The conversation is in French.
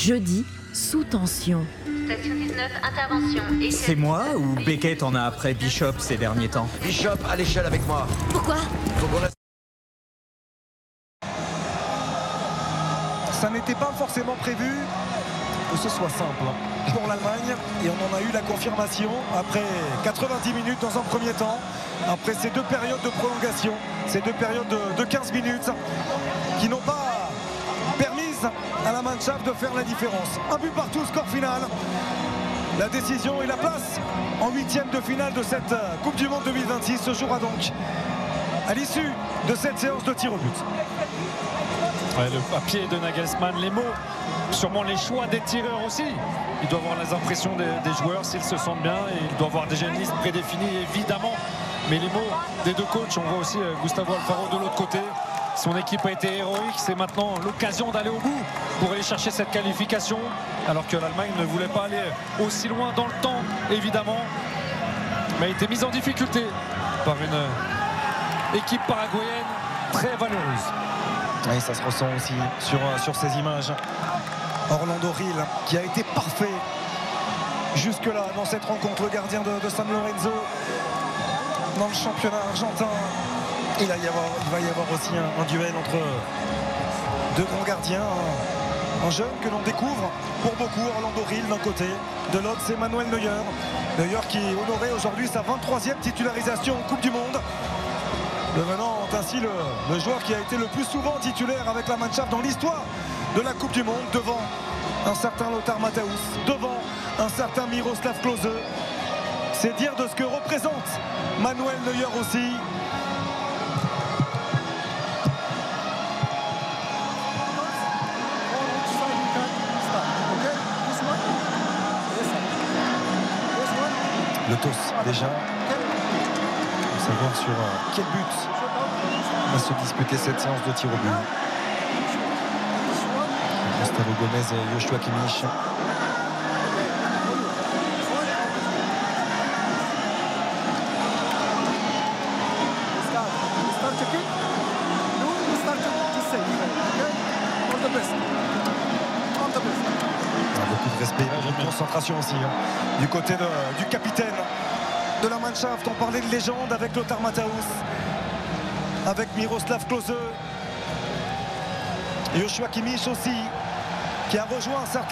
Jeudi, sous tension. Station 19, intervention. C'est moi ou Beckett en a après Bishop ces derniers temps? Bishop, à l'échelle avec moi. Pourquoi? Faut qu'on laisse... Ça n'était pas forcément prévu que ce soit simple pour l'Allemagne et on en a eu la confirmation après 90 minutes dans un premier temps, après ces deux périodes de prolongation, ces deux périodes de 15 minutes qui n'ont pas permis à la Mannschaft de faire la différence. Un but partout, score final. La décision et la place en huitième de finale de cette Coupe du Monde 2026 se jouera donc à l'issue de cette séance de tir au but. Ouais, le papier de Nagelsmann, les mots, sûrement les choix des tireurs aussi. Il doit avoir les impressions des joueurs s'ils se sentent bien et il doit avoir déjà une liste prédéfinie évidemment. Mais les mots des deux coachs, on voit aussi Gustavo Alfaro de l'autre côté. Son équipe a été héroïque, c'est maintenant l'occasion d'aller au bout pour aller chercher cette qualification. Alors que l'Allemagne ne voulait pas aller aussi loin dans le temps évidemment. Mais a été mise en difficulté par une équipe paraguayenne très valeureuse. Et ça se ressent aussi sur ces images. Orlando Rill qui a été parfait jusque-là dans cette rencontre, le gardien de San Lorenzo dans le championnat argentin. Il va y avoir aussi un duel entre deux grands gardiens. Un jeune que l'on découvre pour beaucoup, Orlando Rill d'un côté, de l'autre c'est Manuel Neuer. Neuer qui honorait aujourd'hui sa 23e titularisation en Coupe du Monde, devenant ainsi le joueur qui a été le plus souvent titulaire avec la Mannschaft dans l'histoire de la Coupe du Monde, devant un certain Lothar Matthäus, devant un certain Miroslav Klose. C'est dire de ce que représente Manuel Neuer aussi. Le TOS déjà pour savoir sur quel but va se disputer cette séance de tir au but. Gustavo Gomez et Joshua Kimmich. Beaucoup de respect, de concentration aussi du côté du capitaine de la Mannschaft. On parlait de légende avec Lothar Matthäus, avec Miroslav Klose, Joshua Kimmich aussi, qui a rejoint un certain